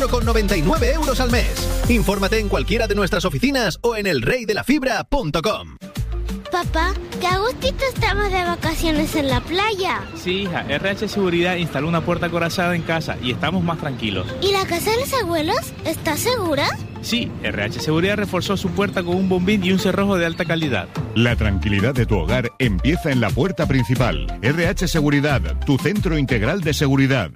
con 99 € al mes. Infórmate en cualquiera de nuestras oficinas o en elreydelafibra.com. Papá, qué a gustito estamos de vacaciones en la playa. Sí, hija, RH Seguridad instaló una puerta acorazada en casa y estamos más tranquilos. ¿Y la casa de los abuelos está segura? Sí, RH Seguridad reforzó su puerta con un bombín y un cerrojo de alta calidad. La tranquilidad de tu hogar empieza en la puerta principal. RH Seguridad, tu centro integral de seguridad.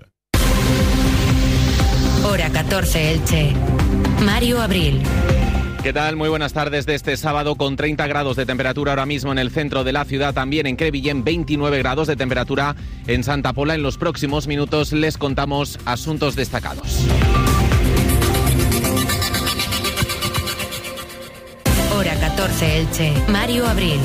Hora 14 Elche. Mario Abril. ¿Qué tal? Muy buenas tardes de este sábado con 30 grados de temperatura ahora mismo en el centro de la ciudad, también en Crevillent 29 grados de temperatura en Santa Pola. En los próximos minutos les contamos asuntos destacados. Hora 14 Elche. Mario Abril.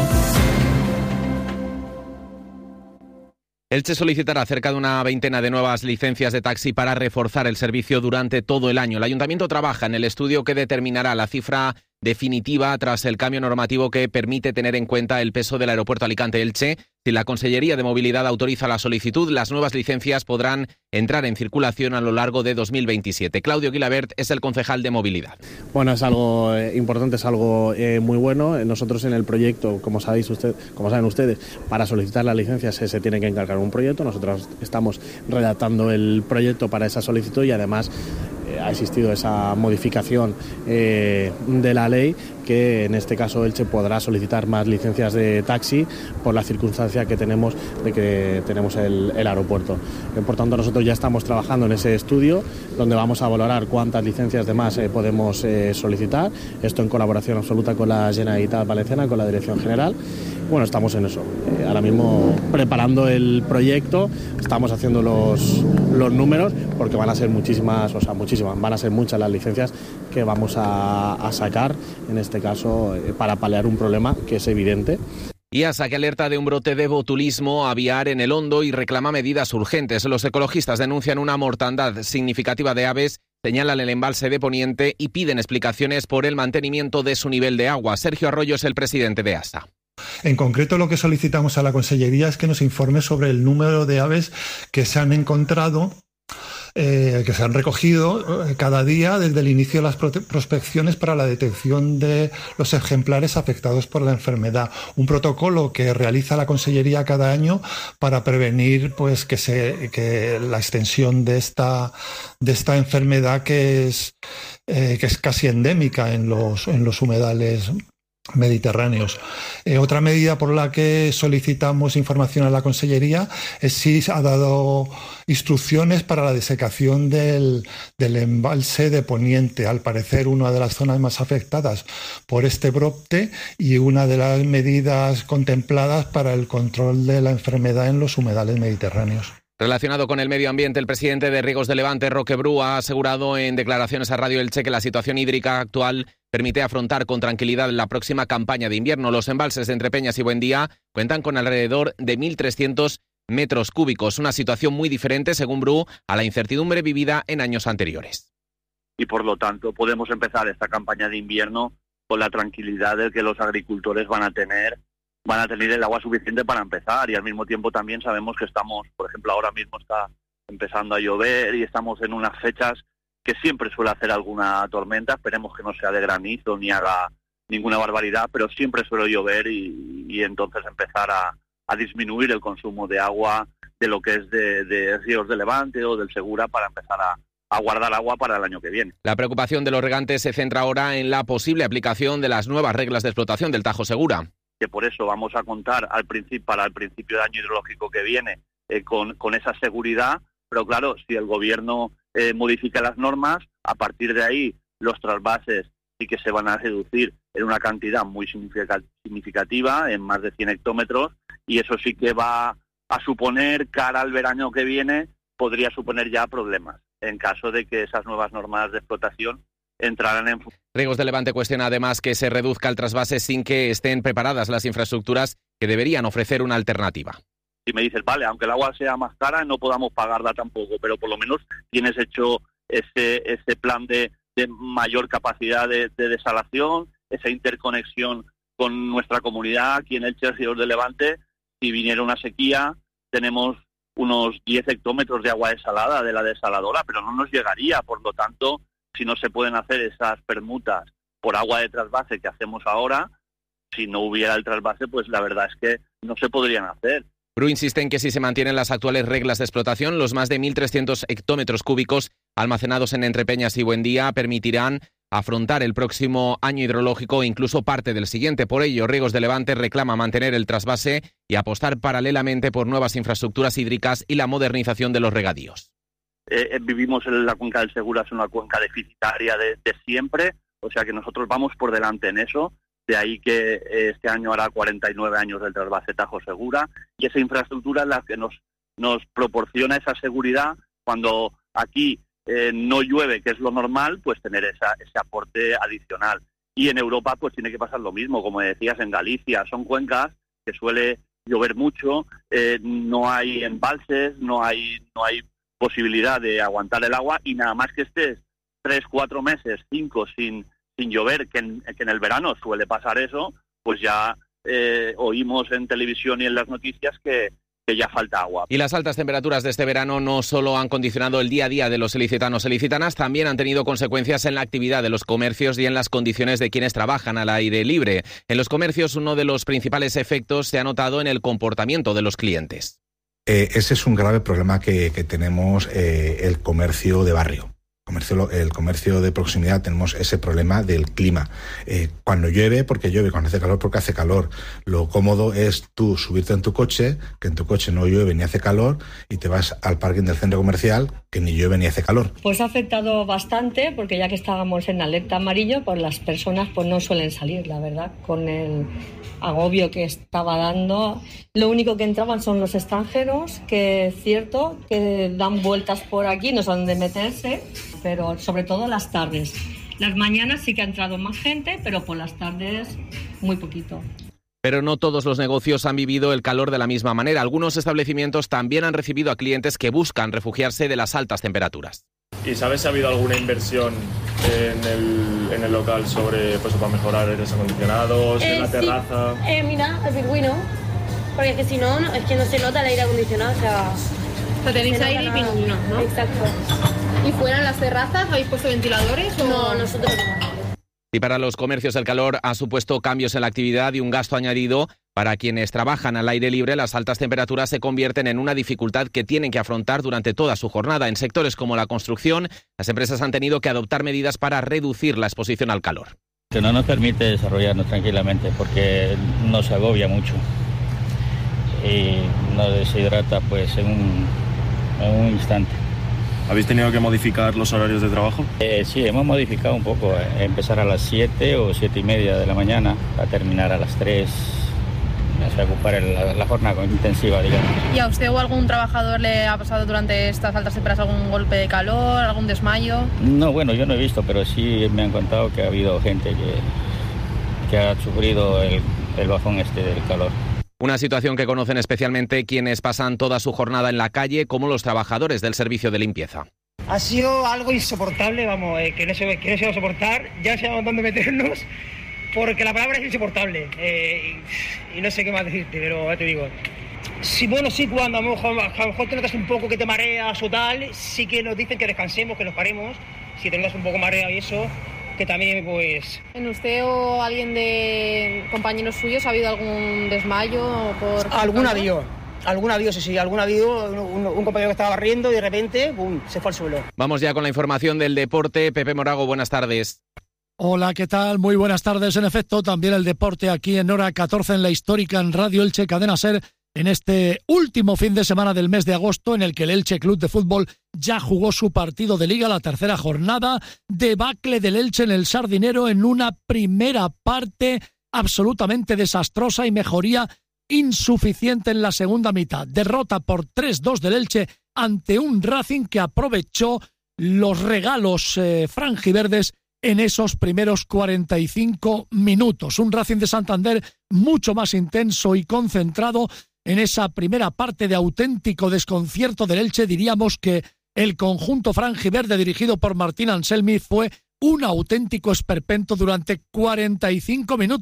Elche solicitará cerca de una veintena de nuevas licencias de taxi para reforzar el servicio durante todo el año. El Ayuntamiento trabaja en el estudio que determinará la cifra definitiva tras el cambio normativo que permite tener en cuenta el peso del aeropuerto Alicante-Elche. Si la Consellería de Movilidad autoriza la solicitud, las nuevas licencias podrán entrar en circulación a lo largo de 2027. Claudio Guilabert es el concejal de Movilidad. Bueno, es algo importante, es algo muy bueno. Nosotros en el proyecto, como saben ustedes, para solicitar las licencias se tiene que encargar un proyecto. Nosotros estamos redactando el proyecto para esa solicitud y además ha existido esa modificación de la ley que en este caso Elche podrá solicitar más licencias de taxi por la circunstancia que tenemos de que tenemos el aeropuerto. Por tanto, nosotros ya estamos trabajando en ese estudio donde vamos a valorar cuántas licencias de más podemos solicitar. Esto en colaboración absoluta con la Generalitat Valenciana, con la Dirección General. Bueno, estamos en eso. Ahora mismo preparando el proyecto, estamos haciendo los números porque van a ser van a ser muchas las licencias que vamos a sacar, en este caso, para paliar un problema que es evidente. IASA que alerta de un brote de botulismo aviar en el Hondo y reclama medidas urgentes. Los ecologistas denuncian una mortandad significativa de aves, señalan el embalse de Poniente y piden explicaciones por el mantenimiento de su nivel de agua. Sergio Arroyo es el presidente de IASA. En concreto, lo que solicitamos a la Consellería es que nos informe sobre el número de aves que se han encontrado, que se han recogido cada día desde el inicio de las prospecciones para la detección de los ejemplares afectados por la enfermedad. Un protocolo que realiza la Consellería cada año para prevenir que la extensión de esta enfermedad que es casi endémica en los humedales mediterráneos. Otra medida por la que solicitamos información a la Consellería es si ha dado instrucciones para la desecación del embalse de Poniente, al parecer una de las zonas más afectadas por este brote y una de las medidas contempladas para el control de la enfermedad en los humedales mediterráneos. Relacionado con el medio ambiente, el presidente de Riegos de Levante, Roque Bru, ha asegurado en declaraciones a Radio Elche que la situación hídrica actual permite afrontar con tranquilidad la próxima campaña de invierno. Los embalses de Entrepeñas y Buendía cuentan con alrededor de 1.300 metros cúbicos, una situación muy diferente, según Bru, a la incertidumbre vivida en años anteriores. Y por lo tanto podemos empezar esta campaña de invierno con la tranquilidad de que los agricultores van a tener el agua suficiente para empezar, y al mismo tiempo también sabemos que estamos, por ejemplo, ahora mismo está empezando a llover y estamos en unas fechas que siempre suele hacer alguna tormenta. Esperemos que no sea de granizo ni haga ninguna barbaridad, pero siempre suele llover y entonces empezar a disminuir el consumo de agua de lo que es de Ríos de Levante o del Segura para empezar a guardar agua para el año que viene. La preocupación de los regantes se centra ahora en la posible aplicación de las nuevas reglas de explotación del Tajo Segura. Que por eso vamos a contar para el principio de año hidrológico que viene con esa seguridad, pero claro, si el gobierno modifica las normas, a partir de ahí los trasvases sí que se van a reducir en una cantidad muy significativa, en más de 100 hectómetros, y eso sí que va a suponer, cara al verano que viene, podría suponer ya problemas, en caso de que esas nuevas normas de explotación entrarán en función. Riegos de Levante cuestiona además que se reduzca el trasvase sin que estén preparadas las infraestructuras que deberían ofrecer una alternativa. Si me dices, vale, aunque el agua sea más cara, no podamos pagarla tampoco, pero por lo menos tienes hecho ese plan de mayor capacidad de desalación, esa interconexión con nuestra comunidad aquí en Elche, Ríos de Levante. Si viniera una sequía, tenemos unos 10 hectómetros de agua desalada de la desaladora, pero no nos llegaría. Por lo tanto, si no se pueden hacer esas permutas por agua de trasvase que hacemos ahora, si no hubiera el trasvase, pues la verdad es que no se podrían hacer. Bru insiste en que si se mantienen las actuales reglas de explotación, los más de 1.300 hectómetros cúbicos almacenados en Entrepeñas y Buendía permitirán afrontar el próximo año hidrológico e incluso parte del siguiente. Por ello, Riegos de Levante reclama mantener el trasvase y apostar paralelamente por nuevas infraestructuras hídricas y la modernización de los regadíos. Vivimos en la cuenca del Segura, es una cuenca deficitaria de siempre, o sea que nosotros vamos por delante en eso. De ahí que este año hará 49 años del trasvase Tajo Segura, y esa infraestructura es la que nos proporciona esa seguridad cuando aquí no llueve, que es lo normal, pues tener ese aporte adicional. Y en Europa pues tiene que pasar lo mismo, como decías, en Galicia son cuencas que suele llover mucho, no hay embalses, no hay posibilidad de aguantar el agua, y nada más que estés 3, 4 meses, 5 sin llover, que en el verano suele pasar eso, pues ya oímos en televisión y en las noticias que ya falta agua. Y las altas temperaturas de este verano no solo han condicionado el día a día de los ilicitanos e ilicitanas, también han tenido consecuencias en la actividad de los comercios y en las condiciones de quienes trabajan al aire libre. En los comercios, uno de los principales efectos se ha notado en el comportamiento de los clientes. Ese es un grave problema que tenemos el comercio de barrio. El comercio de proximidad, tenemos ese problema del clima. Cuando llueve, porque llueve, cuando hace calor, porque hace calor. Lo cómodo es tú subirte en tu coche, que en tu coche no llueve ni hace calor, y te vas al parking del centro comercial, que ni llueve ni hace calor. Pues ha afectado bastante, porque ya que estábamos en alerta amarillo, pues las personas pues no suelen salir, la verdad, con el agobio que estaba dando. Lo único que entraban son los extranjeros, que es cierto, que dan vueltas por aquí, no saben dónde meterse, pero sobre todo las tardes. Las mañanas sí que ha entrado más gente, pero por las tardes muy poquito. Pero no todos los negocios han vivido el calor de la misma manera. Algunos establecimientos también han recibido a clientes que buscan refugiarse de las altas temperaturas. ¿Y sabes si ha habido alguna inversión en el local sobre pues para mejorar aires acondicionados, en la terraza? Mira, el pingüino, porque es que si no, es que no se nota el aire acondicionado, o sea tenéis aire y pingüinos, ¿no? Exacto. ¿Y fuera en las terrazas habéis puesto ventiladores? ¿O? No, nosotros no. Y para los comercios el calor ha supuesto cambios en la actividad y un gasto añadido. Para quienes trabajan al aire libre, las altas temperaturas se convierten en una dificultad que tienen que afrontar durante toda su jornada. En sectores como la construcción, las empresas han tenido que adoptar medidas para reducir la exposición al calor. Que no nos permite desarrollarnos tranquilamente porque nos agobia mucho y nos deshidrata pues en un instante. ¿Habéis tenido que modificar los horarios de trabajo? Sí, hemos modificado un poco. Empezar a las 7 o 7:30 de la mañana a terminar a las 3. O sea, ocupar la jornada intensiva, digamos. ¿Y a usted o algún trabajador le ha pasado durante estas altas temperaturas algún golpe de calor, algún desmayo? No, bueno, yo no he visto, pero sí me han contado que ha habido gente que ha sufrido el bajón del calor. Una situación que conocen especialmente quienes pasan toda su jornada en la calle, como los trabajadores del servicio de limpieza. Ha sido algo insoportable, vamos, que no se va a soportar, ya no sabemos dónde meternos, porque la palabra es insoportable, y no sé qué más decirte, pero ya te digo. Sí, bueno, sí, cuando a lo mejor te notas un poco que te mareas o tal, sí que nos dicen que descansemos, que nos paremos, si te notas un poco mareado y eso, que también pues... ¿En usted o alguien de compañeros suyos ha habido algún desmayo? Alguna ha habido, sí, alguna ha habido, un compañero que estaba barriendo y de repente, ¡pum!, se fue al suelo. Vamos ya con la información del deporte. Pepe Morago, buenas tardes. Hola, ¿qué tal? Muy buenas tardes. En efecto, también el deporte aquí en hora 14 en la histórica en Radio Elche Cadena SER, en este último fin de semana del mes de agosto, en el que el Elche Club de Fútbol ya jugó su partido de Liga, la tercera jornada, debacle del Elche en el Sardinero en una primera parte absolutamente desastrosa y mejoría insuficiente en la segunda mitad. Derrota por 3-2 del Elche ante un Racing que aprovechó los regalos franjiverdes en esos primeros 45 minutos. Un Racing de Santander mucho más intenso y concentrado. En esa primera parte de auténtico desconcierto del Elche, diríamos que el conjunto franjiverde dirigido por Martín Anselmi fue un auténtico esperpento durante 45 minutos.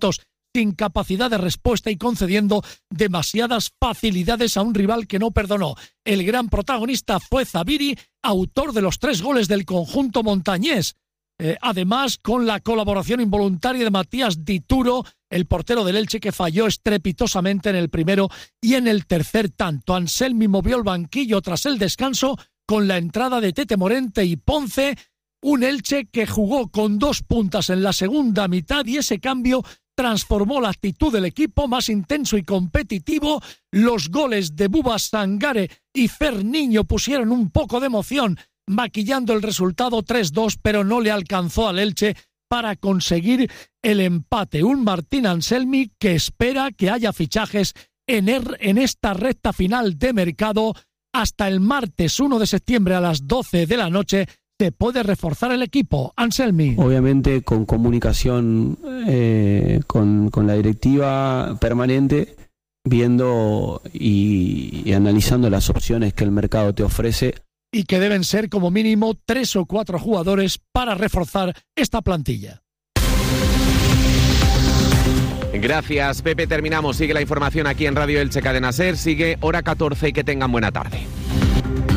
sin capacidad de respuesta y concediendo demasiadas facilidades a un rival que no perdonó. El gran protagonista fue Zabiri, autor de los 3 goles del conjunto montañés. Además, con la colaboración involuntaria de Matías Dituro, el portero del Elche, que falló estrepitosamente en el primero y en el tercer tanto. Anselmi movió el banquillo tras el descanso con la entrada de Tete Morente y Ponce, un Elche que jugó con 2 puntas en la segunda mitad y ese cambio transformó la actitud del equipo, más intenso y competitivo. Los goles de Buba Sangare y Ferniño pusieron un poco de emoción, maquillando el resultado 3-2, pero no le alcanzó al Elche para conseguir el empate. Un Martín Anselmi que espera que haya fichajes en esta recta final de mercado. Hasta el martes 1 de septiembre a las 12 de la noche se puede reforzar el equipo. Anselmi. Obviamente con comunicación con la directiva permanente, viendo y analizando las opciones que el mercado te ofrece. Y que deben ser como mínimo 3 o 4 jugadores para reforzar esta plantilla. Gracias, Pepe. Terminamos. Sigue la información aquí en Radio Elche Cadena SER. Sigue Hora 14 y que tengan buena tarde.